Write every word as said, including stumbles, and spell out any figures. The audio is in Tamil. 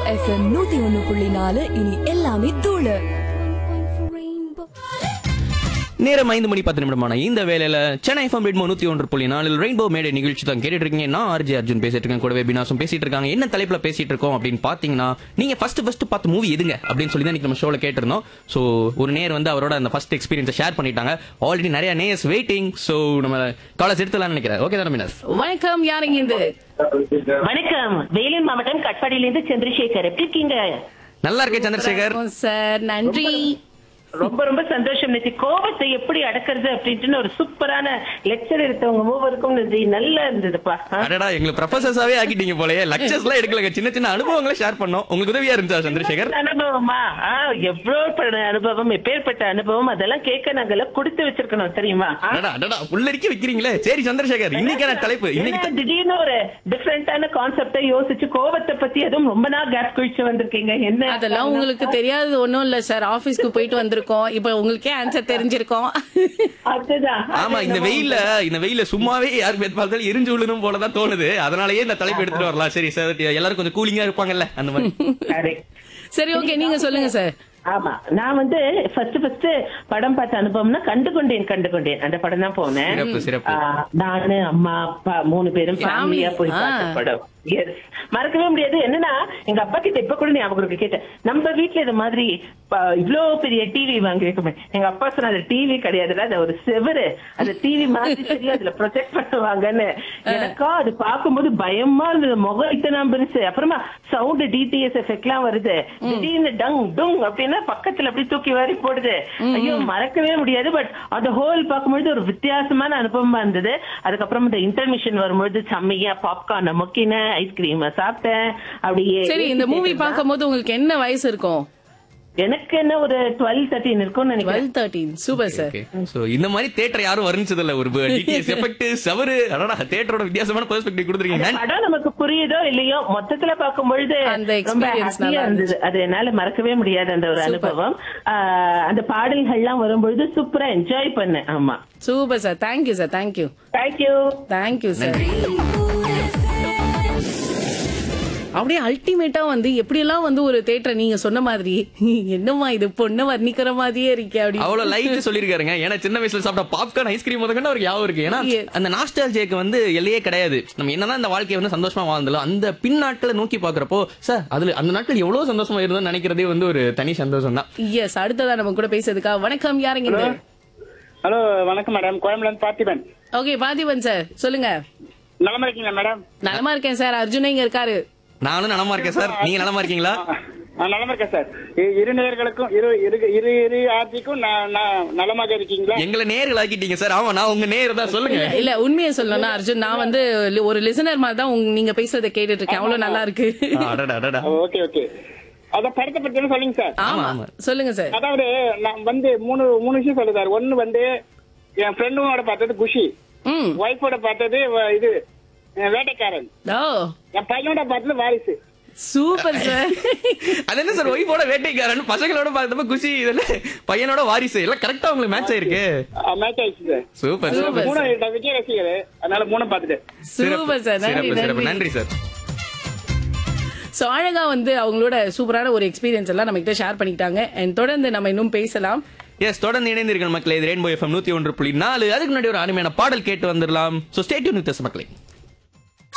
எஃப்எம் நூத்தி ஒன்னு புள்ளி நாலு இனி எல்லாமே தூளு. நேரம் ஐந்து மணி பத்து நிமிடமான இந்த வேலையில சென்னை எஃப்எம் ரெட்மோ நூத்தி ஒன்று புள்ளி நாலில் ரெயின்போ மேடை நிகழ்ச்சி தான் கேட்டுட்டு இருக்கீங்க. நான் ஆர்ஜே அர்ஜுன் பேசிட்டு இருக்கேன், கூடவே பினாசும் பேசிட்டு இருக்காங்க. என்ன தலைப்புல பேசிட்டு இருக்கோம் அப்படின்னு பாத்தீங்கன்னா, நீங்க ஃபர்ஸ்ட் ஃபர்ஸ்ட் பார்த்த மூவி எதுங்க அப்படின்னு சொல்லி தான் இன்னைக்கு நம்ம ஷோல கேட்டிருந்தோம். சோ ஒரு நேர் வந்து அவரோட அந்த ஃபர்ஸ்ட் எக்ஸ்பீரியன்ஸை ஷேர் பண்ணிட்டாங்க. ஆல்ரெடி நிறைய நேர்ஸ் வெயிட்டிங். சோ நம்ம காலேஜ் எடுத்துலாம்னு நினைக்கிறேன். ஓகே தானே பினாஸ்? வணக்கம், யாருங்க இது? வணக்கம், வேலூர் மாவட்டம் கட்பாடியிலிருந்து சந்திரசேகர். எப்படி இருக்கீங்க? நல்லா இருக்கேன் சந்திரசேகர் சார். நன்றி. ரொம்ப ரொம்ப சந்தோஷம். நேற்று கோபத்தை எப்படி அடக்கிறது அப்படின்ட்டு ஒரு சூப்பரான லெக்சர் எடுத்தவங்க மூவருக்கும் நன்றி. நல்லா இருந்ததுப்பா. அடடா, எங்களுக்கு ப்ரொஃபசர்ஸாவே ஆக்கிட்டீங்க போலயே. லெக்சர்ஸ் எல்லாம் எடுக்கல, சின்ன சின்ன அனுபவங்களை ஷேர் பண்ணோம். உங்களுக்கு உதவியா இருந்துச்சா சந்திரசேகர்? அனுபவமா? எவ்வளவு அனுபவம், எப்பேற்பட்ட அனுபவம், அதெல்லாம் கேட்க நாங்கெல்லாம் கொடுத்து வச்சிருக்கணும் தெரியுமா? அடடா அடடா உள்ளடிக்க வைக்கிறீங்களே. சரி சந்திரசேகர், இன்னைக்கான தலைப்பு இன்னைக்கு திடீர்னு ஒரு டிஃபரெண்டான கான்செப்டை யோசிச்சு கோபத்தை பத்தி அதுவும் ரொம்ப நாள் கேப் குழிச்சு வந்திருக்கீங்க. என்ன அதெல்லாம் உங்களுக்கு தெரியாது ஒண்ணும் இல்ல சார். ஆபீஸ்க்கு போயிட்டு வந்திருக்கோம். இப்ப உங்களுக்கே ஆன்சர் தெரிஞ்சிருக்கோம். அதுதான். ஆமா, இந்த வெயில்ல இந்த வெயில்ல சும்மாவே யாருக்கு பார்த்தாலும் எரிஞ்சு விழுணும் போலதான் தோணுது. அதனாலயே இந்த தலைப்பு எடுத்துட்டு வரலாம். சரி சார், எல்லாரும் கொஞ்சம் கூலிங்கா இருப்பாங்கல்ல அந்த மாதிரி. சரி, ஓகே, நீங்க சொல்லுங்க சார். ஆமா, நான் வந்து ஃபர்ஸ்ட் ஃபர்ஸ்ட் படம் பார்த்த அனுபவம்னா கண்டு கொண்டேன் கண்டு கொண்டேன் அந்த படம் தான் போனேன். சிறப்பு சிறப்பு. நானு அம்மா அப்பா மூணு பேரும் ஃபேமிலியா போய் பார்த்த படம். எஸ், மறக்கவே முடியாது. என்னன்னா எங்க அப்பா கிட்ட இப்ப கூட ஞாபகம் இருக்கு, கேட்டேன் நம்ம வீட்டுல இது மாதிரி இவ்ளோ பெரிய டிவி வாங்கி வைக்கணும். எங்க அப்பா சொன்ன அது டிவி கிடையாதுல, அது ஒரு செவரு, அது டிவி மாதிரி தெரியும், அதுல ப்ரொஜெக்ட் பண்ணுவாங்கன்னு. எனக்கா அது பார்க்கும்போது பயமா இருந்தது. முகம் இத்தனை பெருசு. அப்புறமா சவுண்ட் டிடிஎஸ் எஃபெக்ட் எல்லாம் வருது. திடீர்னு டங் டுங் அப்படின்னா பக்கத்துல அப்படி தூக்கி வாரி போடுது. ஐயோ, மறக்கவே முடியாது. பட் அந்த ஹோல் பார்க்கும்போது ஒரு வித்தியாசமான அனுபவமா இருந்தது. அதுக்கப்புறம் இந்த இன்டர்மிஷன் வரும்போது செம்மையா பாப்கார்ன் முக்கின ஐஸ்கிரீம் சாப்பிட்டேன். அப்படியே சரி, இந்த மூவி பார்க்கும்போது உங்களுக்கு என்ன வயசு இருக்கும்? எனக்கு என்ன ஒரு டுவெல் தேர்ட்டின் இருக்கும்னு நினைக்கிறேன். Twelve thirteen. Super sir. So இந்த மாதிரி தியேட்டர் யாரும் வர்ணிச்சது இல்ல. ஒரு டிடிஎஸ் எஃபெக்ட் சவரு, அடடா தியேட்டரோட வித்தியாசமான பெர்ஸ்பெக்டிவ் கொடுத்துருக்கீங்க. படம் நமக்கு புரியுதோ இல்லையோ, மொத்தத்துல பார்க்கும்பொழுது அந்த ரொம்ப எக்ஸ்பீரியன்ஸ் ஹாப்பியா இருந்தது. அது என்னால மறக்கவே முடியாது அந்த ஒரு அனுபவம். அந்த பாடல்கள்லாம் வரும்பொழுது சூப்பரா என்ஜாய் பண்ணேன். ஆமா, super sir. Thank you sir. Thank you thank you thank you sir. அப்படியே அல்டிமேட்டா வந்து எப்படி எல்லாம் வந்து ஒரு தியேட்டர் நீங்க சொன்ன மாதிரி என்னமா இது பொண்ணு வர்ணிக்கிற மாதிரியே இருக்கே அப்படி அவ்வளவு லைட் சொல்லிருக்காருங்க. ஏன்னா சின்ன வயசுல சாப்பிட்ட பாப்கார்ன் ஐஸ்கிரீம் முதற்கொண்டு அவருக்கு ஞாபகம் இருக்கு. ஏன்னா அந்த நாஸ்டால்ஜியாக்கு வந்து எல்லையே கிடையாது. நம்ம என்னதான் இந்த வாழ்க்கையை வந்து சந்தோஷமா வாழ்ந்தாலும் அந்த பின் நாட்களை நோக்கி பாக்குறப்போ சார் அதுல அந்த நாட்கள் எவ்வளவு சந்தோஷமா இருந்தோம்னு நினைக்கிறதே வந்து ஒரு தனி சந்தோஷம் தான். எஸ், அடுத்ததா நம்ம கூட பேசுறதுக்கா. வணக்கம், யாருங்க இது? ஹலோ, வணக்கம் madam. கோயம்புல Parthiban. Okay, Parthiban sir, சொல்லுங்க. நலமா இருக்கீங்களா மேடம்? நலமா இருக்கேன் சார். அர்ஜுன் இங்க இருக்காரு. நானும் நலமா இருக்கேன் சார். நீங்க நலமா இருக்கீங்களா? நலமா இருக்கேன் சார். இரு நேயர்களுக்கும் இரு இரு இரு இரு ஆர்ஜிக்கும் நலமாக இருக்கீங்களா? எங்களை நேர்கள் ஆக்கிட்டீங்க சார். ஆமா, நான் உங்க நேர் தான். சொல்லுங்க. இல்ல, உண்மையை சொல்லணும்னா அர்ஜுன், நான் வந்து ஒரு லிசனர் மாதிரி தான் நீங்க பேசுறதை கேட்டுட்டு இருக்கேன். அவ்வளவு நல்லா இருக்கு. Okay okay. அத படத்தை பத்தி சொல்லுங்க சார். ஆமா, சொல்லுங்க சார். அதாவது நான் வந்து மூணு மூணு விஷயம் சொல்லுங்க சார். ஒன்னு வந்து என் ஃப்ரெண்டோட பார்த்தது குஷி, ஒய்ஃபோட பார்த்தது இது வேட்டைக்காரன், என் பையனோட பார்த்தது வாரிசு. Super sir. அது என்ன சார் ஒய்ஃபோட வேட்டைக்காரன், பசங்களோட பார்த்தப்ப குஷி, இதெல்லாம் பையனோட வாரிசு, எல்லாம் கரெக்டா உங்களுக்கு மேட்ச் ஆயிருக்கு. மேட்ச் ஆயிடுச்சு சார். Super super. மூணு விஜய் ரசிகர், அதனால மூணு பார்த்துட்டேன். Super sir. நன்றி நன்றி நன்றி சார். சோ அழகா வந்து அவங்களோட சூப்பரான ஒரு எக்ஸ்பீரியன்ஸ் எல்லாம் நம்ம கிட்ட ஷேர் பண்ணிக்கிட்டாங்க. அண்ட் தொடர்ந்து நம்ம இன்னும் பேசலாம். எஸ், தொடர்ந்து இணைந்திருக்கிற மக்களே. இது ரெயின்போ எஃப்எம் நூத்தி ஒன்று புள்ளி நாலு. அதுக்கு முன்னாடி ஒரு அருமையான பாடல் கேட்டு வந்துடலாம். So stay tune with us மக்களே.